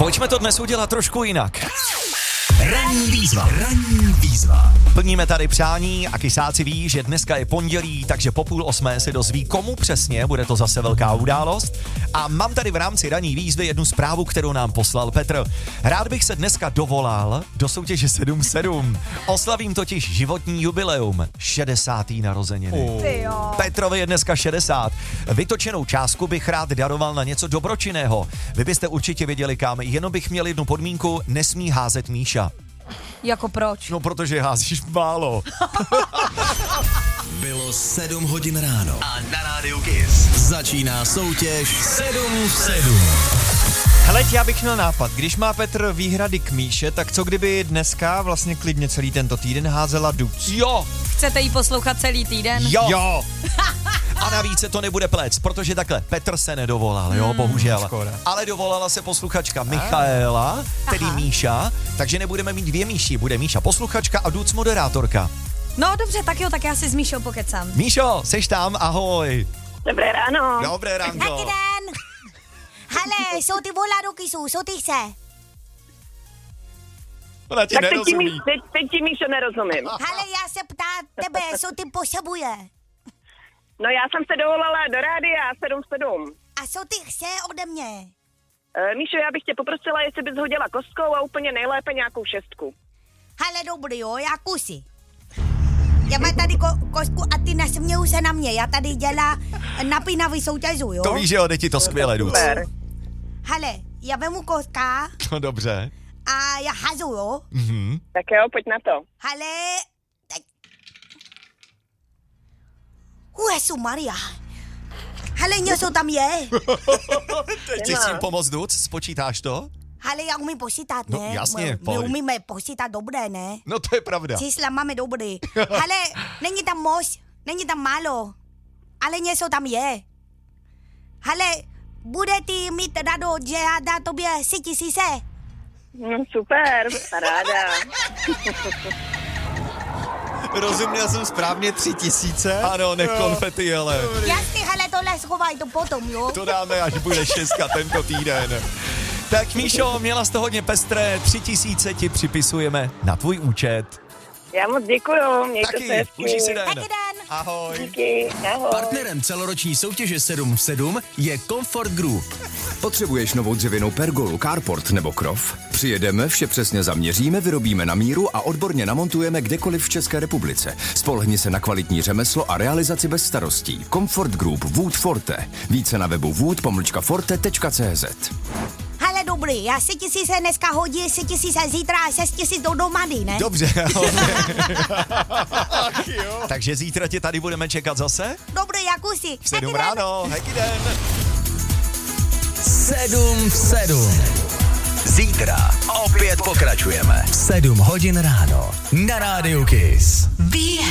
Pojďme to dnes udělat trošku jinak. Ranní výzva. Plníme tady přání a kysáci ví, že dneska je pondělí, takže po 7:30 se dozví, komu přesně, bude to zase velká událost. A mám tady v rámci ranní výzvy jednu zprávu, kterou nám poslal Petr. Rád bych se dneska dovolal do soutěže 7-7. Oslavím totiž životní jubileum, 60. narozeniny. Petrovi je dneska 60. Vytočenou částku bych rád daroval na něco dobročinného. Vy byste určitě věděli kam, jenom bych měl jednu podmínku, nesmí házet Míša. Jako proč? No, protože házíš málo. Bylo 7 hodin ráno a na rádiu Kiss začíná soutěž 7-7. Hele, já bych měl nápad. Když má Petr výhrady k Míše, tak co kdyby dneska, vlastně klidně celý tento týden, házela Duc? Jo! Chcete jí poslouchat celý týden? Jo! A navíc se to nebude plec, protože takhle Petr se nedovolal, jo, bohužel. Škoda. Ale dovolala se posluchačka Michaela, tedy Míša, takže nebudeme mít dvě Míši, bude Míša posluchačka a Duc moderátorka. No dobře, tak jo, tak já si s Míšou pokecám. Míšo, seš tam? Ahoj. Dobré ráno. Dobré ránko. Taky den. Hele, jsou ty volaruky, jsou ty chce. Ona ti Tak nerozumí. teď ti, Míšo, nerozumím. Hele, já se ptám tebe, co ty potřebuje. No já jsem se dovolala do rádia 7-7. A co ty chce ode mě? Míšo, já bych tě poprosila, jestli bys hodila kostkou a úplně nejlépe nějakou 6. Hele, dobrý, jo, já kusy. Já mám tady kostku a ty nasměju se na mě. Já tady dělám napínavý soutěžu, jo? To víš, že jde ti to skvěle, Duc. Super. Hele, já vemu kostka No dobře. a já hazu, jo? Tak jo, pojď na to. Hele, teď. Jesu Maria. Hele, něco tam je. Teď ti s tím pomoct, Duc, spočítáš to? Hele, já umím počítat, ne? No, jasně, My pojď. umíme počítat dobré, ne? No to je pravda. Čísla máme dobrý. Hele, není tam moc, není tam málo, ale něco tam je. Hele, bude ty mít rado, že já dá tobě 100 000? No, super, paráda. Rozuměl jsem správně 3000. Ano, konfety, ale Jasně, hele, tohle schovaj to potom, jo? to dáme, až bude 6 tento týden. Tak Míšo, měla jsi to hodně pestré, 3000 ti připisujeme na tvůj účet. Já moc děkuju, mějte se Taky, hezky. užij si den. Taky den. Ahoj. Díky, ahoj. Partnerem celoroční soutěže 7-7 je Comfort Group. Potřebuješ novou dřevěnou pergolu, carport nebo krov? Přijedeme, vše přesně zaměříme, vyrobíme na míru a odborně namontujeme kdekoliv v České republice. Spolehni se na kvalitní řemeslo a realizaci bez starostí. Comfort Group Wood Forte. Více na webu wood-forte.cz. Hele, dobrý, já 100 000 dneska hodí, 100 000 zítra a 6 000 do domady, ne? Dobře. Takže zítra tě tady budeme čekat zase? Dobrý, já kusy. V 7 ráno. Hezký den. 7-7. Zítra opět pokračujeme. 7 hodin ráno na rádiu Kiss.